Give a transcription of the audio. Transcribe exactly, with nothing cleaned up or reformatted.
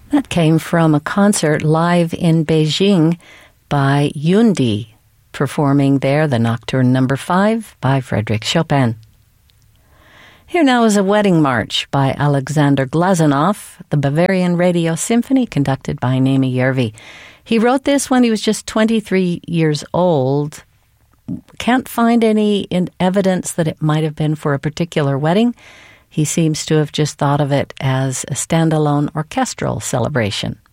That came from a concert live in Beijing by Yundi, performing there the Nocturne Number five by Frédéric Chopin. Here now is a wedding march by Alexander Glazunov, the Bavarian Radio Symphony, conducted by Naimi Järvi. He wrote this when he was just twenty-three years old. Can't find any in evidence that it might have been for a particular wedding. He seems to have just thought of it as a standalone orchestral celebration.